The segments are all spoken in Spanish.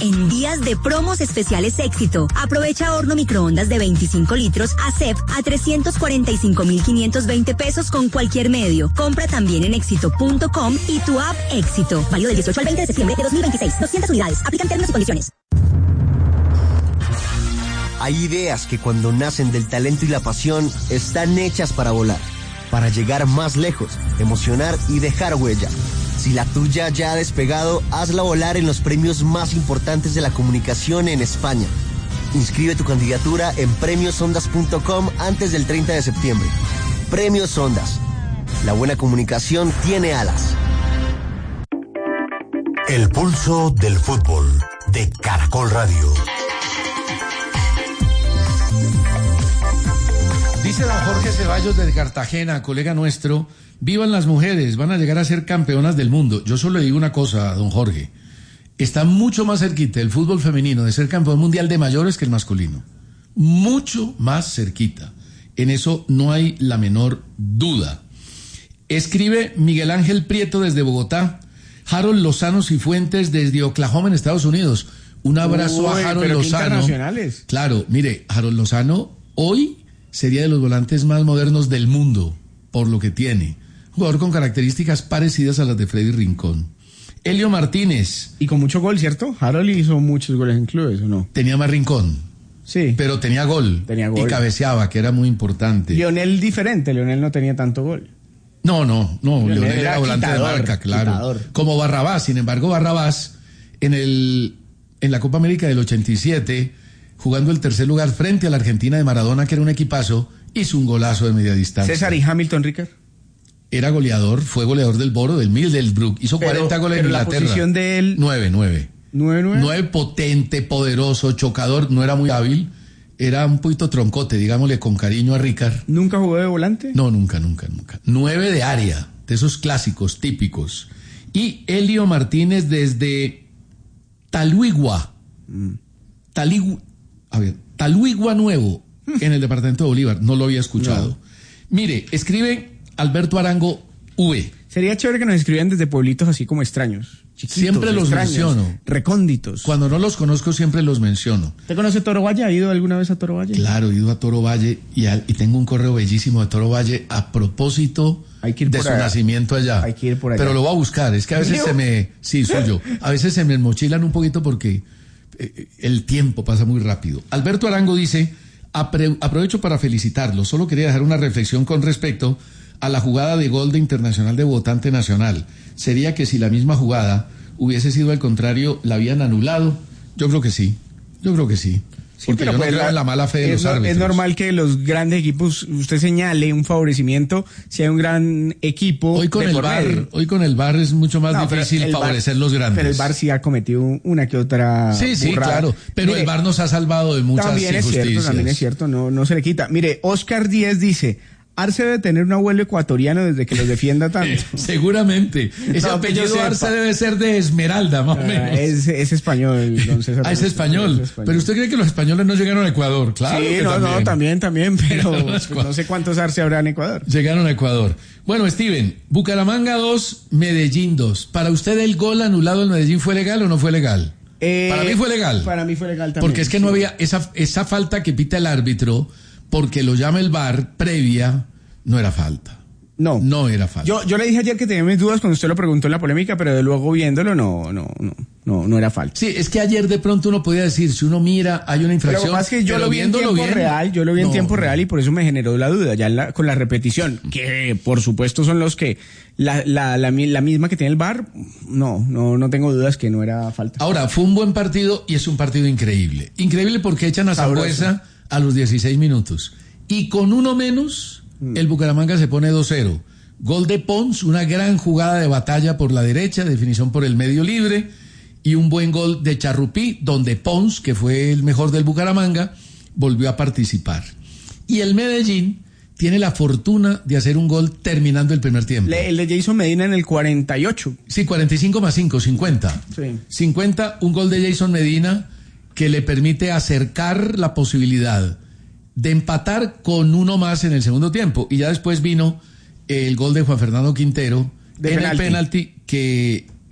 En días de promos especiales Éxito, aprovecha horno microondas de 25 litros ASEP a 345.520 pesos con cualquier medio. Compra también en éxito.com y tu app Éxito. Válido del 18 al 20 de septiembre de 2026. 200 unidades. Aplican términos y condiciones. Hay ideas que cuando nacen del talento y la pasión están hechas para volar, para llegar más lejos, emocionar y dejar huella. Si la tuya ya ha despegado, hazla volar en los premios más importantes de la comunicación en España. Inscribe tu candidatura en premiosondas.com antes del 30 de septiembre. Premios Ondas. La buena comunicación tiene alas. El pulso del fútbol de Caracol Radio. Dice don Jorge Ceballos de Cartagena, colega nuestro, vivan las mujeres, van a llegar a ser campeonas del mundo. Yo solo le digo una cosa a don Jorge, está mucho más cerquita el fútbol femenino de ser campeón mundial de mayores que el masculino. Mucho más cerquita. En eso no hay la menor duda. Escribe Miguel Ángel Prieto desde Bogotá, Harold Lozano Cifuentes desde Oklahoma en Estados Unidos. Un abrazo a Harold Lozano. Internacionales. Claro, mire, Harold Lozano hoy sería de los volantes más modernos del mundo, por lo que tiene. Jugador con características parecidas a las de Freddy Rincón. Elio Martínez. Y con mucho gol, ¿cierto? Harold hizo muchos goles en clubes, ¿o no? Tenía más Rincón. Sí. Pero tenía gol. Y cabeceaba, que era muy importante. Lionel diferente, Lionel no tenía tanto gol. No, Lionel era volante de marca, claro. Quitador. Como Barrabás, sin embargo, Barrabás, en la Copa América del 87... jugando el tercer lugar frente a la Argentina de Maradona, que era un equipazo, hizo un golazo de media distancia. César y Hamilton, Ricard. Era goleador, fue goleador del Boro, del Middlesbrough, hizo 40 goles en Inglaterra. La posición de él... 9. 9 potente, poderoso, chocador, no era muy hábil, era un poquito troncote, digámosle con cariño a Ricard. ¿Nunca jugó de volante? No, nunca. 9 de área, de esos clásicos, típicos. Y Elio Martínez desde Taluigua. Taluigua Nuevo, en el departamento de Bolívar, no lo había escuchado. No. Mire, escribe Alberto Arango V. Sería chévere que nos escribieran desde pueblitos así como extraños. Chiquitos, siempre los menciono. Recónditos. Cuando no los conozco, siempre los menciono. ¿Te conoce Toro Valle? ¿Ha ido alguna vez a Toro Valle? Claro, he ido a Toro Valle y tengo un correo bellísimo de Toro Valle a propósito de su nacimiento allá. Hay que ir por allá. Pero lo voy a buscar, es que a veces suyo. A veces se me mochilan un poquito porque el tiempo pasa muy rápido. Alberto Arango dice, aprovecho para felicitarlo, solo quería dejar una reflexión con respecto a la jugada de gol de Internacional de Votante Nacional. Sería que si la misma jugada hubiese sido al contrario, ¿la habían anulado? Yo creo que sí. Porque yo no creo en la mala fe de los árbitros. Es normal que los grandes equipos, usted señale un favorecimiento si hay un gran equipo. Hoy con el VAR es mucho más difícil favorecer los grandes. Pero el VAR sí ha cometido una que otra Sí, claro. Pero el VAR nos ha salvado de muchas injusticias. También es cierto, no se le quita. Mire, Oscar Díez dice... Arce debe tener un abuelo ecuatoriano desde que los defienda tanto. Seguramente. Ese apellido Arce debe ser de Esmeralda, más o menos. Es español, don César. Es español. Pero usted cree que los españoles no llegaron a Ecuador, claro. Sí, también, pero no sé cuántos Arce habrá en Ecuador. Llegaron a Ecuador. Bueno, Steven, Bucaramanga 2, Medellín 2. ¿Para usted el gol anulado en Medellín fue legal o no fue legal? Para mí fue legal. Para mí fue legal también. Porque es que no había esa falta que pita el árbitro, porque lo llama el VAR previa, no era falta. No era falta. Yo le dije ayer que tenía mis dudas cuando usted lo preguntó en la polémica, pero de luego viéndolo no era falta. Sí, es que ayer de pronto uno podía decir, si uno mira, hay una infracción. Pero más que yo lo vi en tiempo real y por eso me generó la duda, ya con la repetición, que por supuesto son los que la misma que tiene el VAR, no tengo dudas que no era falta. Ahora, fue un buen partido y es un partido increíble. Increíble porque echan a Sangüesa a los 16 minutos. Y con uno menos, el Bucaramanga se pone 2-0. Gol de Pons, una gran jugada de batalla por la derecha, definición por el medio libre, y un buen gol de Charrupí, donde Pons, que fue el mejor del Bucaramanga, volvió a participar. Y el Medellín tiene la fortuna de hacer un gol terminando el primer tiempo. El de Jason Medina en el 48. Sí, 45 más 5, 50. Sí. 50, un gol de Jason Medina que le permite acercar la posibilidad de empatar con uno más en el segundo tiempo. Y ya después vino el gol de Juan Fernando Quintero en el penalti, que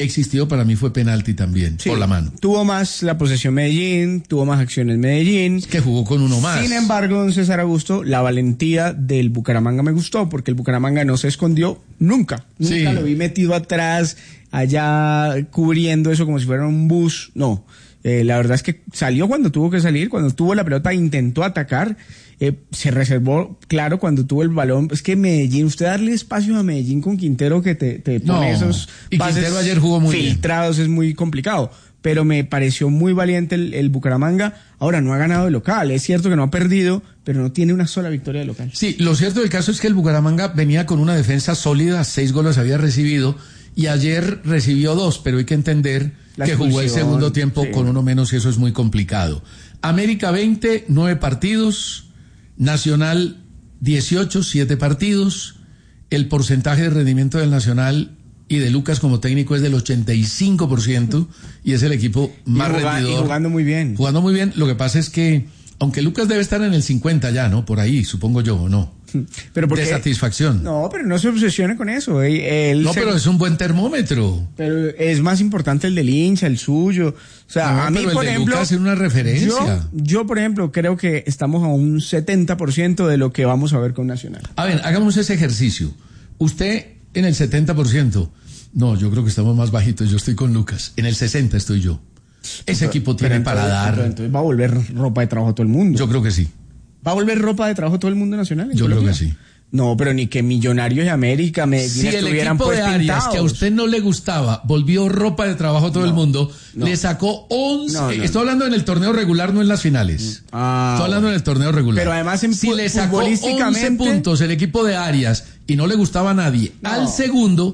existió, para mí fue penalti también, Sí, por la mano. tuvo más la posesión Medellín, tuvo más acciones Medellín. Que jugó con uno más. Sin embargo, don César Augusto, la valentía del Bucaramanga me gustó, porque el Bucaramanga no se escondió nunca. Nunca Sí. lo vi metido atrás, allá cubriendo eso como si fuera un bus. No, la verdad es que salió cuando tuvo que salir, cuando tuvo la pelota intentó atacar, se reservó, claro, cuando tuvo el balón. Es que Medellín, usted darle espacio a Medellín con Quintero que te pone No, esos y pases Quintero ayer jugó muy bien. filtrados, es muy complicado. Pero me pareció muy valiente el Bucaramanga. Ahora, no ha ganado de local. Es cierto que no ha perdido, pero no tiene una sola victoria de local. Sí, lo cierto del caso es que el Bucaramanga venía con una defensa sólida, 6 goles había recibido, y ayer recibió 2, pero hay que entender La que jugó el expulsión, segundo tiempo sí. con uno menos y eso es muy complicado. América 20, 9 partidos, Nacional 18, 7 partidos, el porcentaje de rendimiento del Nacional y de Lucas como técnico es del 85% y es el equipo más rendidor. Y jugando muy bien. Jugando muy bien, lo que pasa es que, aunque Lucas debe estar en el 50 ya, ¿no? Por ahí, supongo yo, ¿o no? Pero porque, de satisfacción. No, pero no se obsesione con eso. Pero es un buen termómetro. Pero es más importante el del hincha, el suyo. O sea, No, a mí, pero el por de ejemplo, Lucas es una referencia. Yo, por ejemplo, creo que estamos a un 70% de lo que vamos a ver con Nacional. A ver, hagamos ese ejercicio. Usted en el 70%. No, yo creo que estamos más bajitos. Yo estoy con Lucas. En el 60 estoy yo. Ese equipo tiene Pero para entonces- dar. pero entonces va a volver ropa de trabajo a todo el mundo. Yo creo que sí. ¿Va a volver ropa de trabajo a todo el mundo nacional? en Yo creo Colombia? que sí. No, pero ni que Millonarios de América, Medellín Si el estuvieran equipo pues de Arias, pintados. que a usted no le gustaba, volvió ropa de trabajo a todo el mundo, no. le sacó 11. No, no, Estoy hablando en el torneo regular, no en las finales. Ah, Estoy hablando en el torneo regular. Pero además si le sacó 11 futbolísticamente- puntos el equipo de Arias y no le gustaba a nadie, No. al segundo,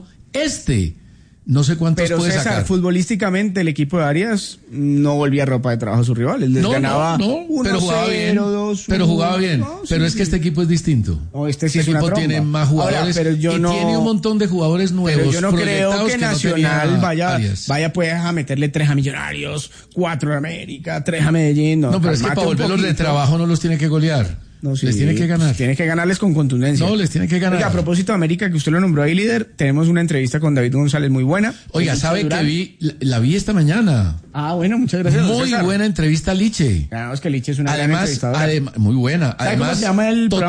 no sé cuántos Pero puede César, sacar. futbolísticamente el equipo de Arias no volvía ropa de trabajo a sus rivales. Les ganaba pero jugaba 1-0, bien. 2-1. Pero jugaba bien. No, pero sí, es que sí. este equipo es distinto. No, este sí es equipo una tromba. tiene más jugadores Ahora, pero yo y no- tiene un montón de jugadores nuevos. Pero yo no creo proyectados que no Nacional tenía Arias. vaya pues a meterle 3 a Millonarios, 4 a América, 3 a Medellín. No, pero es que calmate para un volverlos de poquito. trabajo no los tiene que golear. No, sí, les tiene que ganar. Tiene que ganarles con contundencia. No, les tiene que ganar. Oiga, a propósito de América, que usted lo nombró ahí líder, tenemos una entrevista con David González muy buena. Oiga, Con ¿sabe Durán. que la vi esta mañana? Ah, bueno, muchas gracias. don Muy César. buena entrevista a Liche. Claro, es que Liche es una gran Además, entrevistadora. muy buena. ¿Sabe cómo Además, se llama el programa?